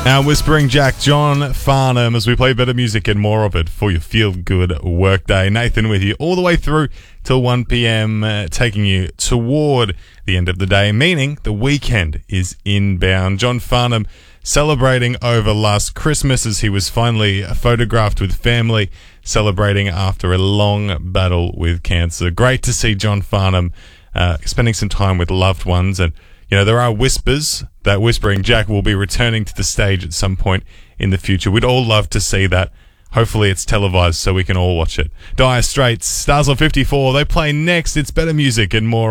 Now, Whispering Jack, John Farnham, as we play better music and more of it for your feel-good workday. Nathan with you all the way through till 1 p.m, taking you toward the end of the day, meaning the weekend is inbound. John Farnham celebrating over last Christmas as he was finally photographed with family, celebrating after a long battle with cancer. Great to see John Farnham spending some time with loved ones. And you know, there are whispers that Whispering Jack will be returning to the stage at some point in the future. We'd all love to see that. Hopefully it's televised so we can all watch it. Dire Straits, Stars on 54, they play next. It's better music and more.